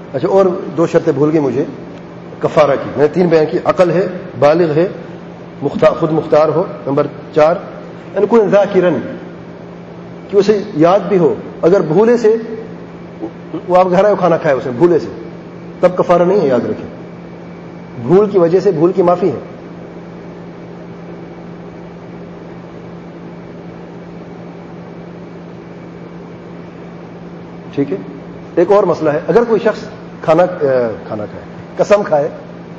اچھا، اور 2 شرطیں بھول گئی مجھے کفارہ کی. میں نے 3 بیان کی. عقل ہے، بالغ ہے، خود مختار ہو. نمبر 4 ان کو ذاکرن، کہ اسے یاد بھی ہو. اگر بھولے سے وہ آپ گھر آئے کھانا کھائے اس نے بھولے سے، تب کفارہ نہیں ہے، یاد رکھیں. بھول کی وجہ سے بھول کی معافی ہے. ٹھیک ہے. ایک اور مسئلہ ہے، اگر کوئی شخص کھانا کھائے، قسم کھائے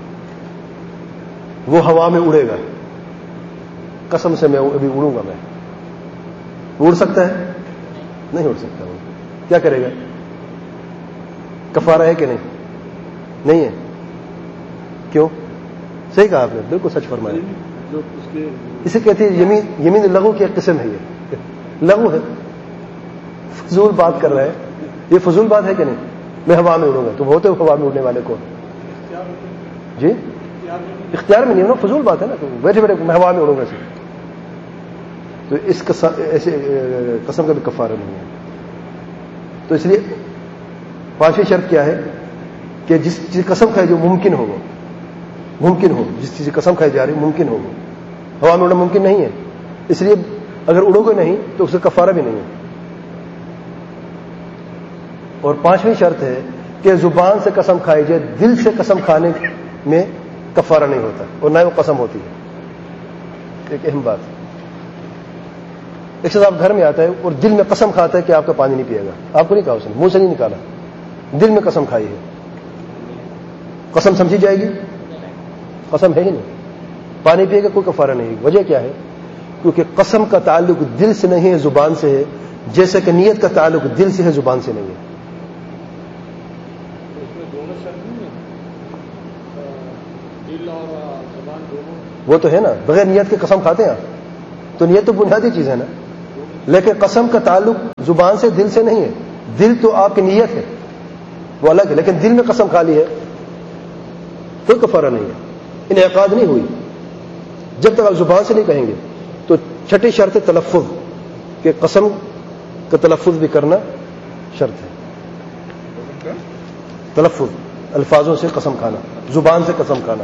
وہ ہوا میں اڑے گا، قسم سے میں ابھی اڑوں گا، میں اڑ سکتا ہے؟ نہیں اڑ سکتا. وہ کیا کرے گا؟ کفارہ ہے کہ نہیں؟ نہیں ہے. کیوں؟ صحیح کہا آپ نے، بالکل سچ فرمایا. اسے کہتے ہیں یمین لغو کی ایک قسم ہے. یہ لغو ہے، فضول بات کر رہا ہے. یہ فضول بات ہے کہ نہیں؟ میں ہوا میں اڑوں گا. تو ہوتے ہوا میں اڑنے والے کون؟ جی اختیار میں نہیں ہے، فضول بات ہے نا. تو بیٹھے بیٹھے میں ہوا میں اڑوں گا سے، تو اس ایسے قسم کا بھی کفارہ نہیں ہے. تو اس لیے 5ویں شرط کیا ہے کہ جس چیز قسم کھائے جو ممکن ہو، وہ ممکن ہو. جس چیز قسم کھائی جا رہی ممکن ہو، وہ ہوا میں اڑنا ممکن نہیں ہے. اس لیے اگر اڑو گے نہیں تو اس کا کفارہ بھی نہیں ہے. اور 5ویں شرط ہے کہ زبان سے قسم کھائی جائے، دل سے قسم کھانے میں کفارہ نہیں ہوتا، اور نہ وہ قسم ہوتی ہے. ایک اہم بات. ایک شخص آپ گھر میں آتا ہے اور دل میں قسم کھاتا ہے کہ آپ کا پانی نہیں پیے گا. آپ کو نہیں کہا، اس نے منہ سے نہیں نکالا، دل میں قسم کھائی ہے. قسم سمجھی جائے گی؟ قسم ہے ہی نہیں. پانی پیے گا، کوئی کفارہ نہیں. وجہ کیا ہے؟ کیونکہ قسم کا تعلق دل سے نہیں ہے، زبان سے ہے، جیسے کہ نیت کا تعلق دل سے ہے، زبان سے نہیں ہے. وہ تو ہے نا، بغیر نیت کے قسم کھاتے ہیں آپ، تو نیت تو بنیادی چیز ہے نا. لیکن قسم کا تعلق زبان سے دل سے نہیں ہے. دل تو آپ کی نیت ہے، وہ الگ ہے، لیکن دل میں قسم کھا لی ہے کوئی کفارہ نہیں ہے. انعقاد نہیں ہوئی جب تک آپ زبان سے نہیں کہیں گے. تو 6ٹھی شرط ہے تلفظ، کہ قسم کا تلفظ بھی کرنا شرط ہے. تلفظ، الفاظوں سے قسم کھانا، زبان سے قسم کھانا.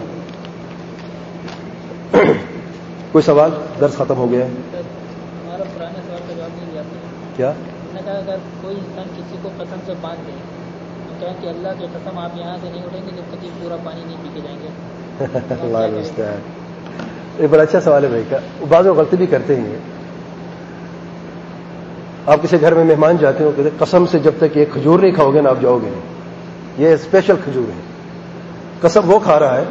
کوئی سوال؟ درس ختم ہو گیا ہے. ہمارا پرانے سوال کا جواب نہیں دیا. کیا؟ ہم نے کہا اگر کوئی انسان کسی کو قسم سے باندھ دے، تو کہیں کہ اللہ کی قسم آپ یہاں سے نہیں اٹھیں گے جب تک کہ پورا پانی نہیں پی کے جائیں گے. اللہ المستعان. یہ بڑا اچھا سوال ہے بھائی کا. بعض لوگ غلطی بھی کرتے ہیں. آپ کسی گھر میں مہمان جاتے ہو، کہتے قسم سے جب تک یہ کھجور نہیں کھاؤ گے نا آپ جاؤ گے نہیں. یہ اسپیشل کھجور ہے، قسم وہ کھا رہا ہے.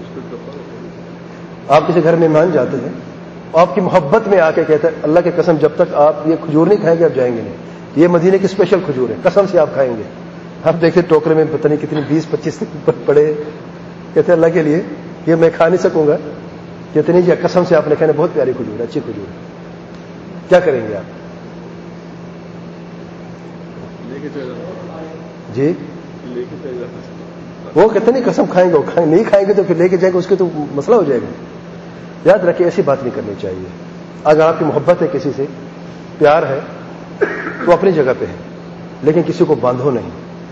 آپ کسی گھر میں مہمان جاتے ہیں، آپ کی محبت میں آ کے کہتے ہیں اللہ کی قسم جب تک آپ یہ کھجور نہیں کھائیں گے آپ جائیں گے نہیں. یہ مدینے کی اسپیشل کھجور ہے، قسم سے آپ کھائیں گے. آپ دیکھیں ٹوکرے میں پتہ نہیں کتنی 20-25 پڑے، کہتے ہیں اللہ کے لیے یہ میں کھا نہیں سکوں گا. کہتے نہیں جی قسم سے آپ نے کہنا بہت پیاری کھجور ہے، اچھی کھجور ہے. کیا کریں گے آپ؟ جی وہ کہتے نہیں قسم کھائیں گے، وہ نہیں کھائیں گے تو پھر لے کے جائیں گے، اس کے تو مسئلہ ہو جائے گا. یاد رکھیں ایسی بات نہیں کرنی چاہیے. اگر آپ کی محبت ہے، کسی سے پیار ہے تو اپنی جگہ پہ ہے، لیکن کسی کو باندھو نہیں.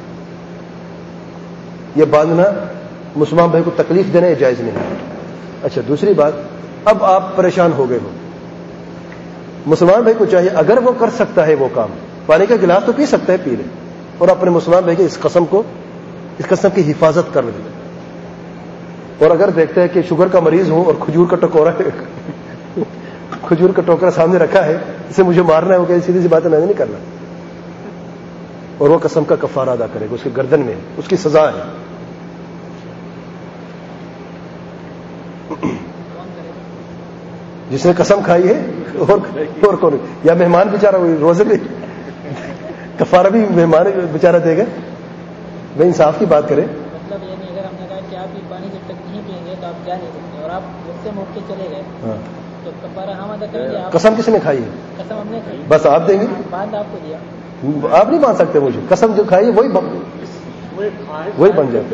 یہ باندھنا مسلمان بھائی کو تکلیف دینا یہ جائز نہیں ہے. اچھا دوسری بات، اب آپ پریشان ہو گئے ہو. مسلمان بھائی کو چاہیے اگر وہ کر سکتا ہے وہ کام، پانی کا گلاس تو پی سکتا ہے، پی لے، اور اپنے مسلمان بھائی کے اس قسم کی حفاظت کر دے. اور اگر دیکھتا ہے کہ شوگر کا مریض ہوں اور کھجور کا ٹکورا کھجور کا ٹوکرا سامنے رکھا ہے، اسے مجھے مارنا ہے، وہ کہ سیدھی سی بات ہے میں نے نہیں کرنا، اور وہ قسم کا کفارہ ادا کرے گا، اس کے گردن میں اس کی سزا ہے. جس نے قسم کھائی ہے اور کون؟ یا مہمان بیچارہ وہی روزے بھی کفارہ بھی مہمان بیچارہ دے گا. بھائی انصاف کی بات کرے. مطلب یہ نہیں، اگر ہم نے کہا کہ آپ یہ پانی جب تک نہیں پئیں گے تو آپ جا نہیں سکتے، اور آپ اس سے موڑ کے چلے گئے، تو کفارہ ہم ادا کریں گے. قسم کس نے کھائی ہے؟ قسم ہم نے کھائی، بس آپ دیں گے. باندھ آپ کو دیا، آپ نہیں مان سکتے مجھے. قسم جو کھائی ہے وہی بن جائے.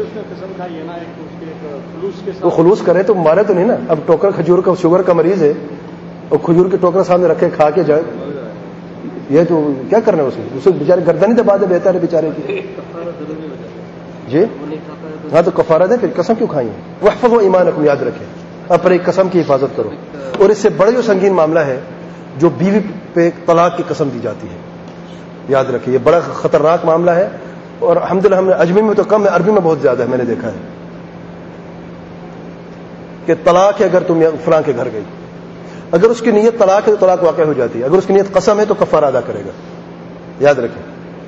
وہ خلوص کرے تو مارے تو نہیں نا. اب ٹوکرا کھجور کا شوگر کا مریض ہے اور کھجور کے ٹوکرا سامنے رکھے کھا کے جائے، یہ تو کیا کرنا ہے اسے بیچارے گردن ہی دبا دے، بہتر ہے بیچارے کی. جی ہاں تو کفارہ دے، پھر قسم کیوں کھائیں؟ واحفظوا ایمانکم، یاد رکھیں اپنے ایک قسم کی حفاظت کرو. اور اس سے بڑا جو سنگین معاملہ ہے جو بیوی پہ طلاق کی قسم دی جاتی ہے، یاد رکھیں یہ بڑا خطرناک معاملہ ہے. اور الحمدللہ ہم نے اجمی میں تو کم ہے، عربی میں بہت زیادہ ہے. میں نے دیکھا ہے کہ طلاق ہے اگر تم فلاں کے گھر گئی، اگر اس کی نیت طلاق ہے تو طلاق واقع ہو جاتی ہے، اگر اس کی نیت قسم ہے تو کفارہ ادا کرے گا، یاد رکھیں.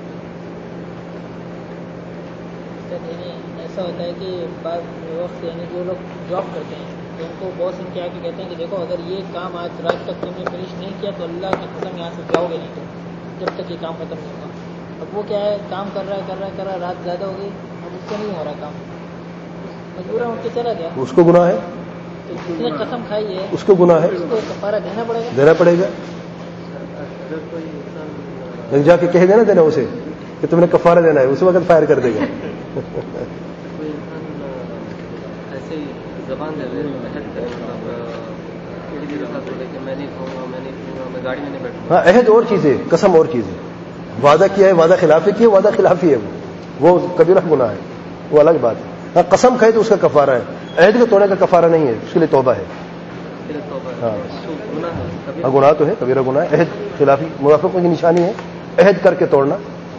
ایسا ہوتا ہے کہ بعض وقت یعنی جو لوگ جاب کرتے ہیں تو ان کو باس ان کے آ کے کہتے ہیں کہ دیکھو اگر یہ کام آج رات تک تم نے فنش نہیں کیا تو اللہ کی قسم یہاں سے جاؤ گے نہیں تو جب تک یہ کام ختم نہیں ہوگا. اب وہ کیا ہے کام کر رہا ہے رات زیادہ ہو گئی، اب اس سے نہیں ہو رہا کام، مجبوراً اٹھ کے چلا گیا. اس کو گناہ ہے، تو جس نے قسم کھائی ہے اس کو گناہ ہے، اس کو کفارہ دینا پڑے گا. دینا پڑے گا. جا کے کہہ دینا دینا اسے کہ تم نے کفارہ دینا ہے، اسی وقت فائر کر دے گا. ایسے ہی زبان دے دے میں گاڑی میں نہیں بیٹھوں. ہاں عہد اور چیز ہے، قسم اور چیز ہے. وعدہ کیا ہے، وعدہ خلافی کیا ہے، وعدہ خلافی ہے، وہ کبیرہ گناہ ہے، وہ الگ بات ہے. ہاں قسم کھائے تو اس کا کفارہ ہے، عہد کو توڑنے کا کفارہ نہیں ہے، اس کے لیے توبہ ہے. ہاں گناہ تو ہے، کبیرہ گناہ ہے. عہد خلافی منافقوں کی نشانی ہے، عہد کر کے توڑنا.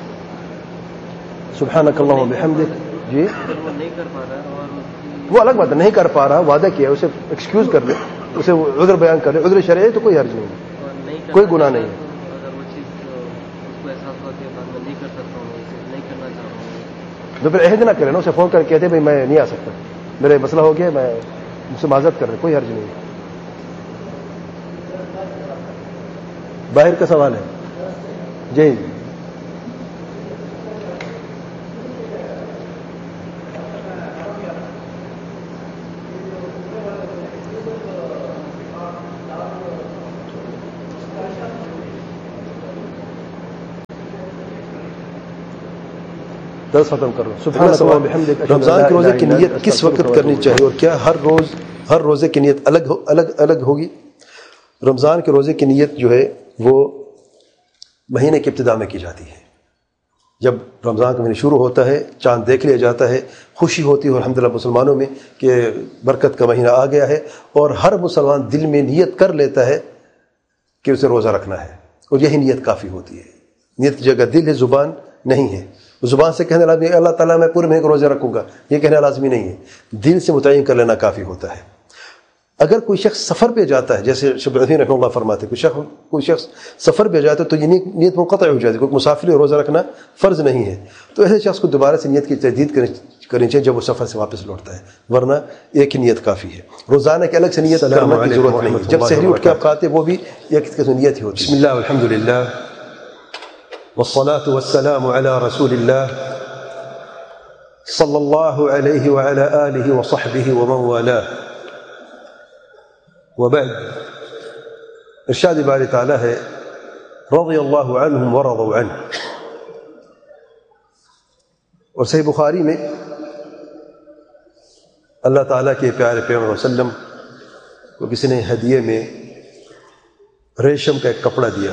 سبحانک اللہم وبحمدک. جی نہیں کر پا رہا اور وہ الگ بات ہے، نہیں کر پا رہا، وعدہ کیا اسے ایکسکیوز کر لے، اسے عذر بیان کر لے، عذر شرعی تو کوئی حرج نہیں ہے، کوئی گناہ نہیں ہے. اگر وہ چیز اس کو احساس ہوا کہ میں نہیں کر سکتا ہوں، نہیں کرنا چاہ رہا ہوں، تو پھر عہد نہ کرے نا، اسے فون کر کے کہتے بھائی میں نہیں آ سکتا، میرے مسئلہ ہو گیا، میں مجھ سے معذرت کر رہا، کوئی حرج نہیں ہے. باہر کا سوال ہے. جی درس ختم کرو. رمضان کے روزے کی نیت کس وقت کرنی چاہیے اور کیا ہر روزے کی نیت الگ ہوگی؟ رمضان کے روزے کی نیت جو ہے وہ مہینے کی ابتدا میں کی جاتی ہے. جب رمضان کا مہینہ شروع ہوتا ہے، چاند دیکھ لیا جاتا ہے، خوشی ہوتی ہے الحمدللہ مسلمانوں میں کہ برکت کا مہینہ آ گیا ہے، اور ہر مسلمان دل میں نیت کر لیتا ہے کہ اسے روزہ رکھنا ہے، اور یہی نیت کافی ہوتی ہے. نیت کی جگہ دل ہے، زبان نہیں ہے. زبان سے کہنے لازمی اللہ تعالیٰ میں پورے مہینے کو روزہ رکھوں گا، یہ کہنا لازمی نہیں ہے، دل سے متعین کر لینا کافی ہوتا ہے. اگر کوئی شخص سفر پہ جاتا ہے، جیسے شیخ ابن عثیمین رحمہ اللہ فرماتے ہیں کوئی شخص سفر پہ جاتا ہے تو یہ نیت منقطع ہو جاتی ہے، کوئی مسافر روزہ رکھنا فرض نہیں ہے، تو ایسے شخص کو دوبارہ سے نیت کی تجدید کرنی چاہیے جب وہ سفر سے واپس لوٹتا ہے، ورنہ ایک ہی نیت کافی ہے. روزانہ کے الگ سے نیت کرنے کی ضرورت نہیں ہے. جب سحری اٹھ کے آپ کھاتے وہ بھی ایک قسم نیت ہی ہوتی ہے. بسم اللہ والحمد للہ والصلاة والسلام على رسول اللہ صلی اللہ علیہ وعلى آلہ وصحبہ ومن والاه. وبعد، ارشاد باری تعالیٰ ہے رضی اللہ عنہم ورضوا عنہ. اور صحیح بخاری میں اللہ تعالیٰ کے پیارے پیغمبر صلی اللہ علیہ وسلم کو کسی نے ہدیے میں ریشم کا ایک کپڑا دیا.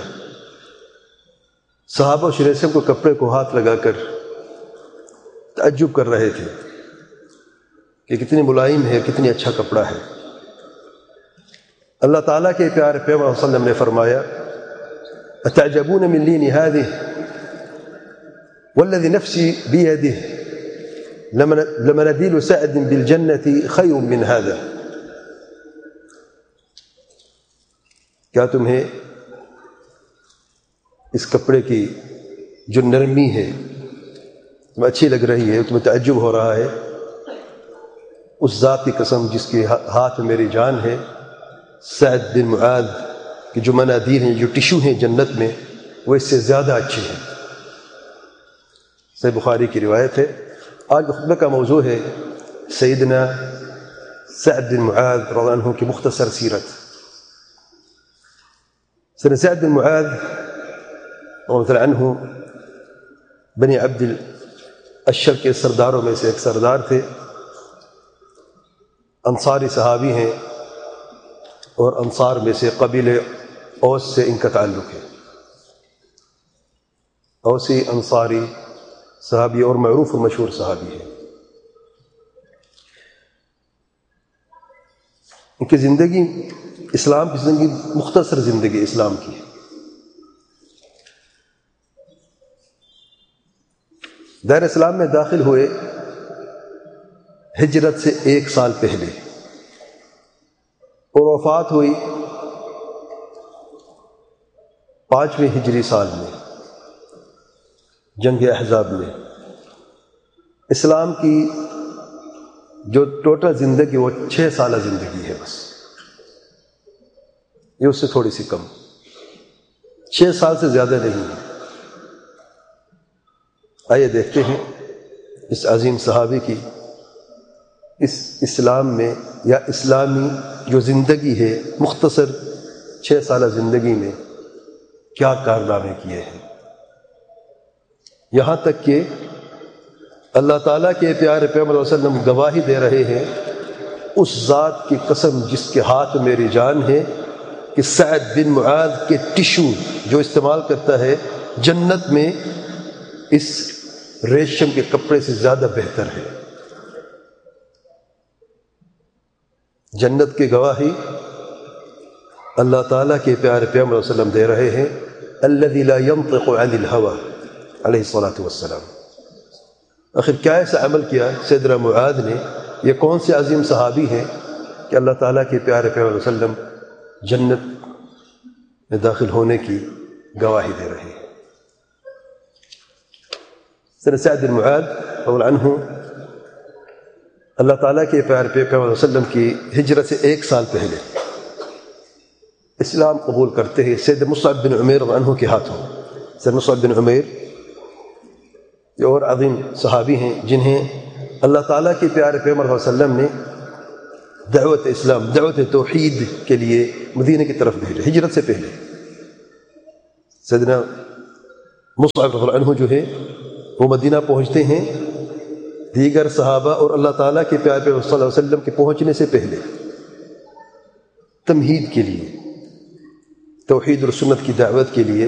صحابہ اس ریشم کو کپڑے کو ہاتھ لگا کر تعجب کر رہے تھے کہ کتنی ملائم ہے، کتنی اچھا کپڑا ہے. اللہ تعالیٰ کے پیارے پیغمبر صلی اللہ علیہ وسلم نے فرمایا اتعجبون من لین هذه والذي نفسي بيده لمناديل سعد بالجنة خير من هذا. کیا تمہیں اس کپڑے کی جو نرمی ہے تمہیں اچھی لگ رہی ہے، تمہیں تعجب ہو رہا ہے؟ اس ذات کی قسم جس کے ہاتھ میں میری جان ہے، سعد بن معاذ کی جو منادیل ہیں، جو ٹشو ہیں جنت میں، وہ اس سے زیادہ اچھے ہیں. صحیح بخاری کی روایت ہے. آج خطبہ کا موضوع ہے سیدنا سعد بن معاذ رضی اللہ عنہ کی مختصر سیرت. سیدنا سعد بن معاذ رضی اللہ عنہ بنی عبد الاشر کے سرداروں میں سے ایک سردار تھے، انصاری صحابی ہیں، اور انصار میں سے قبیلے اوس سے ان کا تعلق ہے. اوسی انصاری صحابی اور معروف اور مشہور صحابی ہے. ان کی زندگی اسلام کی زندگی مختصر زندگی اسلام کی. دار اسلام میں داخل ہوئے ہجرت سے 1 سال پہلے اور وفات ہوئی 5ویں ہجری سال میں جنگ احزاب میں. اسلام کی جو ٹوٹل زندگی وہ 6 سالہ زندگی ہے بس، یہ اس سے تھوڑی سی کم، 6 سال سے زیادہ نہیں ہے. آئیے دیکھتے ہیں اس عظیم صحابی کی اس اسلام میں یا اسلامی جو زندگی ہے مختصر 6 سالہ زندگی میں کیا کارنامے کیے ہیں. یہاں تک کہ اللہ تعالیٰ کے پیارے پیغمبر صلی اللہ علیہ وسلم گواہی دے رہے ہیں اس ذات کی قسم جس کے ہاتھ میری جان ہے کہ سعد بن معاذ کے ٹشو جو استعمال کرتا ہے جنت میں اس ریشم کے کپڑے سے زیادہ بہتر ہے. جنت کی گواہی اللہ تعالیٰ کے پیارے پیغمبر صلی اللہ علیہ وسلم دے رہے ہیں. الذی لا ينطق عن الهوى علیہ الصلاۃ والسلام. آخر کیا ایسا عمل کیا سیدنا معاذ نے؟ یہ کون سے عظیم صحابی ہیں کہ اللہ تعالیٰ کے پیارے پیغمبر صلی اللہ علیہ وسلم جنت میں داخل ہونے کی گواہی دے رہے ہیں. سیدنا سعد بن معاذ رضی اللہ عنہ اللہ تعالیٰ کے پیارے پیغمبر صلی اللہ علیہ وسلم کی ہجرت سے 1 سال پہلے اسلام قبول کرتے ہیں سیدنا مصعب بن عمیر رضی اللہ عنہ کے ہاتھوں. سیدنا مصعب بن عمیر یہ اور عظیم صحابی ہیں جنہیں اللہ تعالیٰ کے پیارے پیغمبر صلی اللہ علیہ وسلم نے دعوت اسلام، دعوت توحید کے لیے مدینہ کی طرف بھیجے ہجرت سے پہلے. سیدنا مصعب رضی اللہ عنہ جو ہے وہ مدینہ پہنچتے ہیں دیگر صحابہ اور اللہ تعالیٰ کے پیارے پیغمبر صلی اللہ علیہ وسلم کے پہنچنے سے پہلے تمہید کے لیے، توحید اور سنت کی دعوت کے لیے